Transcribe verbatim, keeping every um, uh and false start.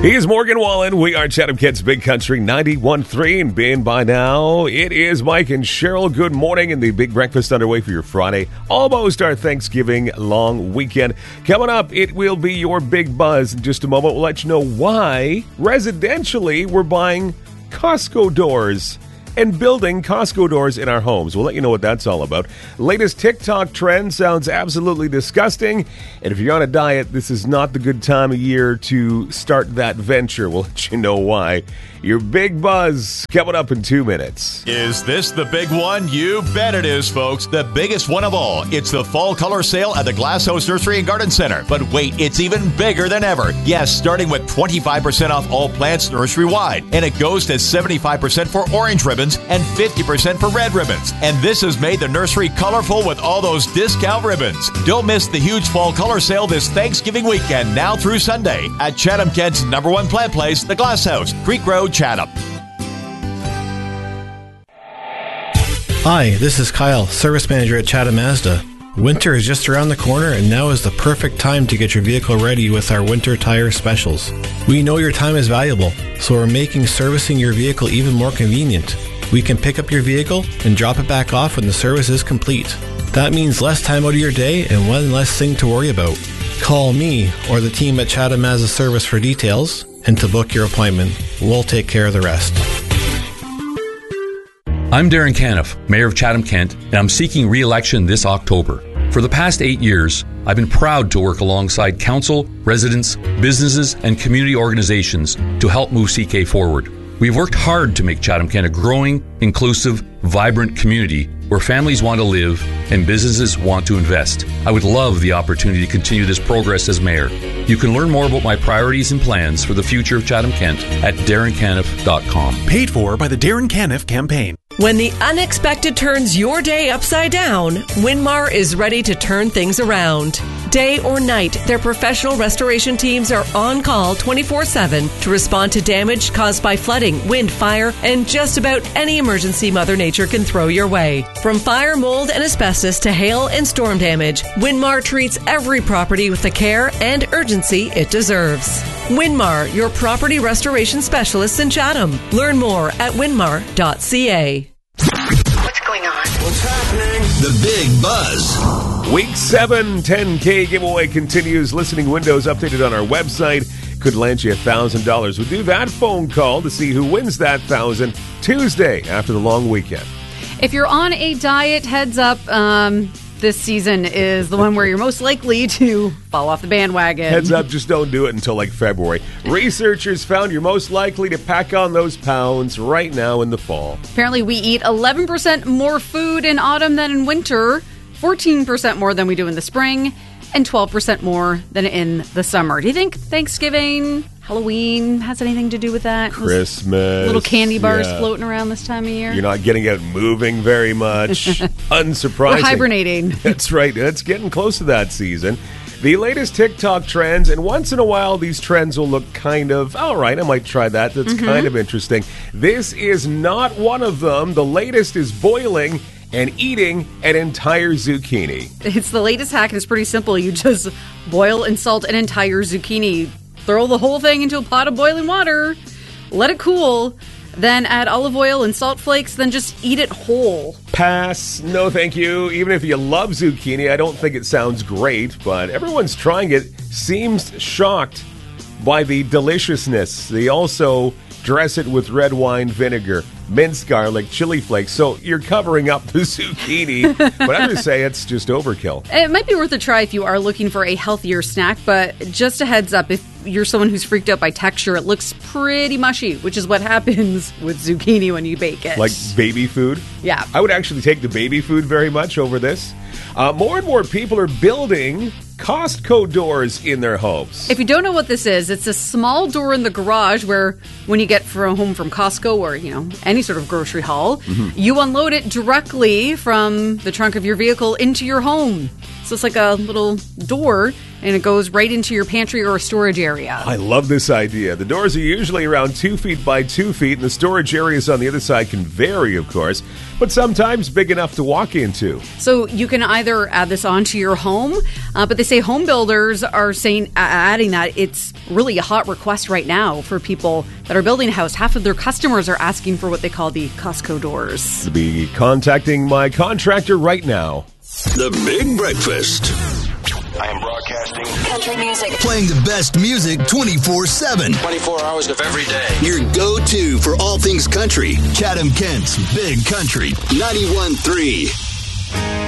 He is Morgan Wallen. We are Chatham Kent's Big Country ninety-one point three. And been by now, it is Mike and Cheryl. Good morning. And the big breakfast underway for your Friday. Almost our Thanksgiving long weekend. Coming up, it will be your Big Buzz. In just a moment, we'll let you know why residentially we're buying Costco doors and building Costco doors in our homes. We'll let you know what that's all about. Latest TikTok trend sounds absolutely disgusting. And if you're on a diet, this is not the good time of year to start that venture. We'll let you know why. Your Big Buzz coming up in two minutes. Is this the big one? You bet it is, folks. The biggest one of all. It's the fall color sale at the Glass House Nursery and Garden Center. But wait, it's even bigger than ever. Yes, starting with twenty-five percent off all plants nursery-wide. And it goes to seventy-five percent for orange ribbons and fifty percent for red ribbons. And this has made the nursery colorful with all those discount ribbons. Don't miss the huge fall color sale this Thanksgiving weekend, now through Sunday, at Chatham Kent's number one plant place, the Glass House, Creek Road, Chatham. Hi, this is Kyle, Service Manager at Chatham Mazda. Winter is just around the corner, and now is the perfect time to get your vehicle ready with our winter tire specials. We know your time is valuable, so we're making servicing your vehicle even more convenient. We can pick up your vehicle and drop it back off when the service is complete. That means less time out of your day and one less thing to worry about. Call me or the team at Chatham Mazda Service for details and to book your appointment. We'll take care of the rest. I'm Darren Caniff, Mayor of Chatham Kent, and I'm seeking re-election this October. For the past eight years, I've been proud to work alongside council, residents, businesses, and community organizations to help move C K forward. We've worked hard to make Chatham Kent a growing, inclusive, vibrant community where families want to live and businesses want to invest. I would love the opportunity to continue this progress as mayor. You can learn more about my priorities and plans for the future of Chatham Kent at darren caniff dot com. Paid for by the Darren Caniff campaign. When the unexpected turns your day upside down, Winmar is ready to turn things around. Day or night, their professional restoration teams are on call twenty-four seven to respond to damage caused by flooding, wind, fire, and just about any emergency Mother Nature can throw your way. From fire, mold, and asbestos to hail and storm damage, Winmar treats every property with the care and urgency it deserves. Winmar, your property restoration specialists in Chatham. Learn more at winmar dot c a. What's going on? What's happening? The Big Buzz. Week seven ten K giveaway continues. Listening windows updated on our website. Could land you one thousand dollars. We'll do that phone call to see who wins that one thousand dollars Tuesday after the long weekend. If you're on a diet, heads up, um, this season is the one where you're most likely to fall off the bandwagon. Heads up, just don't do it until like February. Researchers found you're most likely to pack on those pounds right now in the fall. Apparently, we eat eleven percent more food in autumn than in winter, fourteen percent more than we do in the spring, and twelve percent more than in the summer. Do you think Thanksgiving, Halloween has anything to do with that? Christmas. Those little candy bars yeah. floating around this time of year. You're not getting out moving very much. Unsurprising. We're hibernating. That's right. It's getting close to that season. The latest TikTok trends, and once in a while these trends will look kind of, all right, I might try that. That's mm-hmm. kind of interesting. This is not one of them. The latest is boiling and eating an entire zucchini. It's the latest hack, and it's pretty simple. You just boil and salt an entire zucchini. Throw the whole thing into a pot of boiling water. Let it cool. Then add olive oil and salt flakes. Then just eat it whole. Pass. No, thank you. Even if you love zucchini, I don't think it sounds great. But everyone's trying it. Seems shocked by the deliciousness. They also dress it with red wine vinegar, minced garlic, chili flakes. So you're covering up the zucchini. But I would say it's just overkill. It might be worth a try if you are looking for a healthier snack. But just a heads up, if you're someone who's freaked out by texture, it looks pretty mushy, which is what happens with zucchini when you bake it. Like baby food? Yeah. I would actually take the baby food very much over this. Uh, more and more people are building Costco doors in their homes. If you don't know what this is, it's a small door in the garage where when you get from home from Costco or, you know, any sort of grocery haul, mm-hmm. you unload it directly from the trunk of your vehicle into your home. So it's like a little door, and it goes right into your pantry or storage area. I love this idea. The doors are usually around two feet by two feet, and the storage areas on the other side can vary, of course, but sometimes big enough to walk into. So you can either add this onto your home, uh, but they say home builders are saying, uh, adding that it's really a hot request right now for people that are building a house. Half of their customers are asking for what they call the Costco doors. To be contacting my contractor right now. The Big Breakfast. I am broadcasting country music. Playing the best music twenty-four seven. twenty-four hours of every day. Your go-to for all things country. Chatham Kent's Big Country. ninety-one point three.